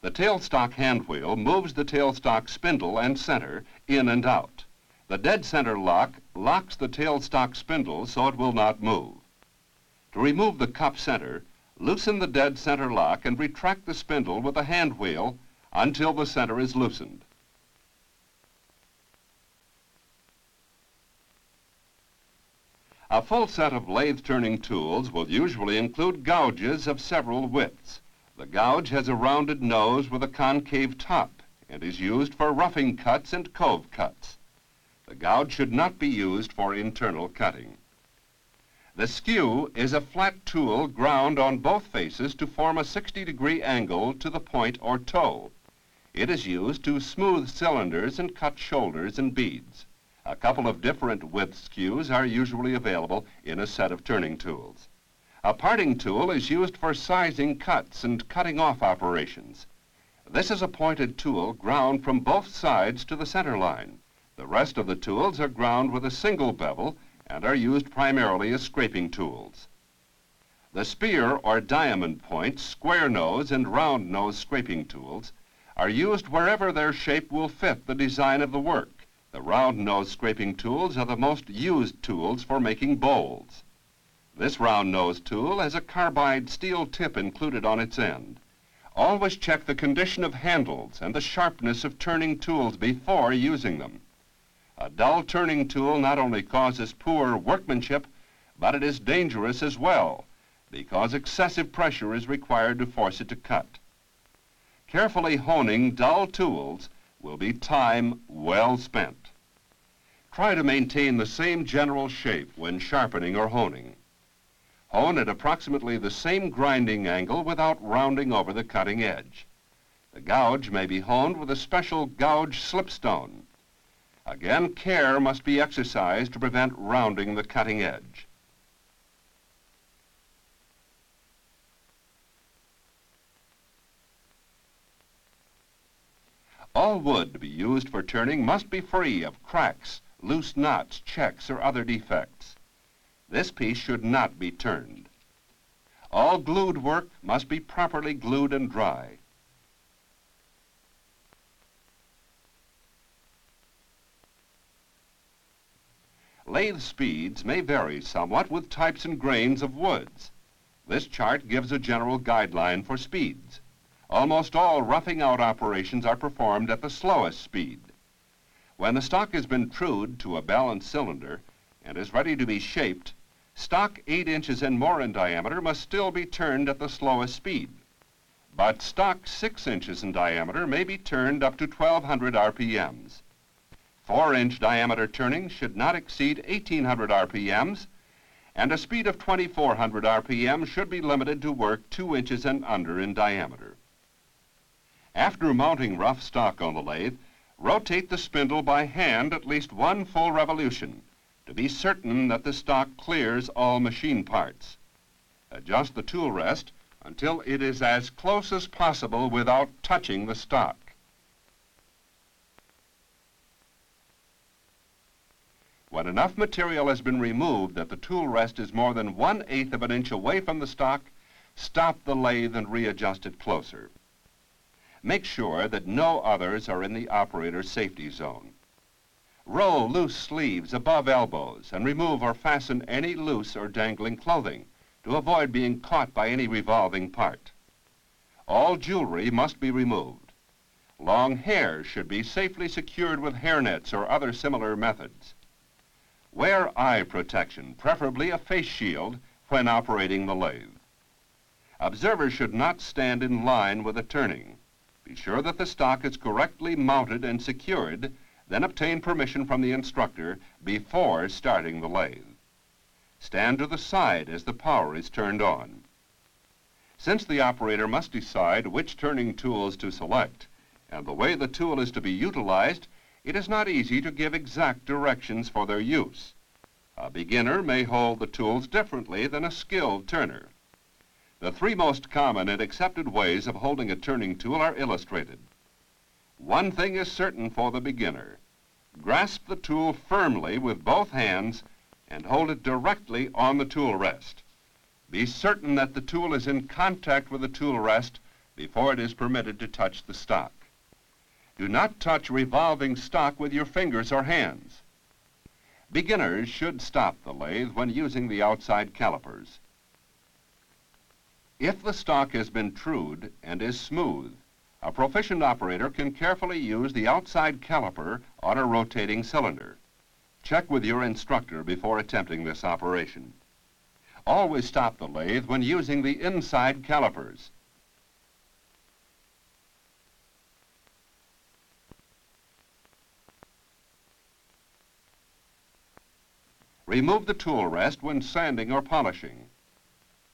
The tailstock hand wheel moves the tailstock spindle and center in and out. The dead center lock locks the tailstock spindle so it will not move. To remove the cup center, loosen the dead center lock and retract the spindle with the hand wheel until the center is loosened. A full set of lathe turning tools will usually include gouges of several widths. The gouge has a rounded nose with a concave top and is used for roughing cuts and cove cuts. The gouge should not be used for internal cutting. The skew is a flat tool ground on both faces to form a 60-degree angle to the point or toe. It is used to smooth cylinders and cut shoulders and beads. A couple of different width skews are usually available in a set of turning tools. A parting tool is used for sizing cuts and cutting off operations. This is a pointed tool ground from both sides to the center line. The rest of the tools are ground with a single bevel and are used primarily as scraping tools. The spear or diamond point, square nose, and round nose scraping tools are used wherever their shape will fit the design of the work. The round nose scraping tools are the most used tools for making bowls. This round nose tool has a carbide steel tip included on its end. Always check the condition of handles and the sharpness of turning tools before using them. A dull turning tool not only causes poor workmanship, but it is dangerous as well because excessive pressure is required to force it to cut. Carefully honing dull tools will be time well spent. Try to maintain the same general shape when sharpening or honing. Hone at approximately the same grinding angle without rounding over the cutting edge. The gouge may be honed with a special gouge slipstone. Again, care must be exercised to prevent rounding the cutting edge. All wood to be used for turning must be free of cracks, loose knots, checks, or other defects. This piece should not be turned. All glued work must be properly glued and dry. Lathe speeds may vary somewhat with types and grains of woods. This chart gives a general guideline for speeds. Almost all roughing out operations are performed at the slowest speed. When the stock has been trued to a balanced cylinder and is ready to be shaped, stock 8 inches and more in diameter must still be turned at the slowest speed. But stock 6 inches in diameter may be turned up to 1200 RPMs. 4-inch diameter turning should not exceed 1800 RPMs, and a speed of 2400 RPM should be limited to work 2 inches and under in diameter. After mounting rough stock on the lathe, rotate the spindle by hand at least 1 full revolution to be certain that the stock clears all machine parts. Adjust the tool rest until it is as close as possible without touching the stock. When enough material has been removed that the tool rest is more than 1/8 of an inch away from the stock, stop the lathe and readjust it closer. Make sure that no others are in the operator's safety zone. Roll loose sleeves above elbows and remove or fasten any loose or dangling clothing to avoid being caught by any revolving part. All jewelry must be removed. Long hair should be safely secured with hairnets or other similar methods. Wear eye protection, preferably a face shield, when operating the lathe. Observers should not stand in line with the turning. Be sure that the stock is correctly mounted and secured, then obtain permission from the instructor before starting the lathe. Stand to the side as the power is turned on. Since the operator must decide which turning tools to select and the way the tool is to be utilized, it is not easy to give exact directions for their use. A beginner may hold the tools differently than a skilled turner. The 3 most common and accepted ways of holding a turning tool are illustrated. One thing is certain for the beginner. Grasp the tool firmly with both hands and hold it directly on the tool rest. Be certain that the tool is in contact with the tool rest before it is permitted to touch the stock. Do not touch revolving stock with your fingers or hands. Beginners should stop the lathe when using the outside calipers. If the stock has been trued and is smooth, a proficient operator can carefully use the outside caliper on a rotating cylinder. Check with your instructor before attempting this operation. Always stop the lathe when using the inside calipers. Remove the tool rest when sanding or polishing.